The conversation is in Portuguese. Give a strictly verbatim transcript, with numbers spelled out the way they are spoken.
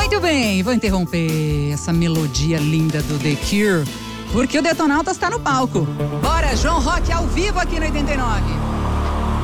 Muito bem, vou interromper essa melodia linda do The Cure, porque o Detonautas está no palco. Bora, João Rock ao vivo aqui no oitenta e nove.